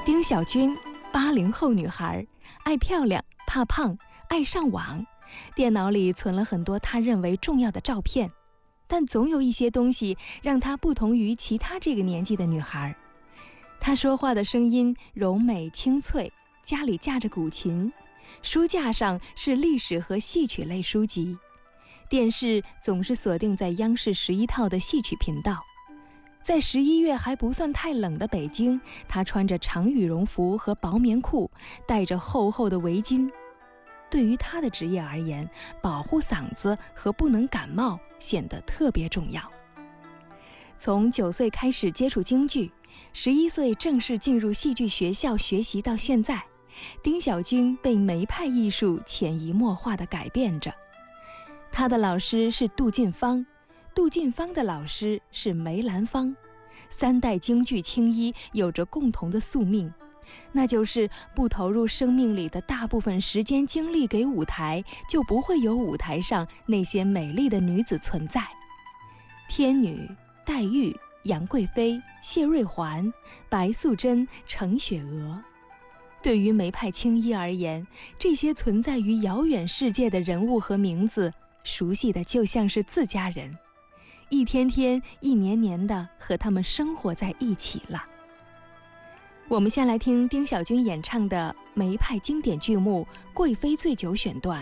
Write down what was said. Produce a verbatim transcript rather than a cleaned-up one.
丁小军，八零后女孩，爱漂亮，怕胖，爱上网，电脑里存了很多她认为重要的照片，但总有一些东西让她不同于其他这个年纪的女孩。她说话的声音柔美清脆，家里架着古琴，书架上是历史和戏曲类书籍，电视总是锁定在央视十一套的戏曲频道。在十一月还不算太冷的北京，她穿着长羽绒服和薄棉裤，戴着厚厚的围巾。对于她的职业而言，保护嗓子和不能感冒显得特别重要。从九岁开始接触京剧，十一岁正式进入戏剧学校学习到现在，丁小军被梅派艺术潜移默化地改变着。他的老师是杜近芳，杜近芳的老师是梅兰芳，三代京剧青衣有着共同的宿命，那就是不投入生命里的大部分时间精力给舞台，就不会有舞台上那些美丽的女子存在。天女、黛玉、杨贵妃、谢瑞环、白素贞、程雪娥，对于梅派青衣而言，这些存在于遥远世界的人物和名字，熟悉的就像是自家人，一天天一年年的和他们生活在一起了。我们先来听丁小军演唱的梅派经典剧目《贵妃醉酒》选段。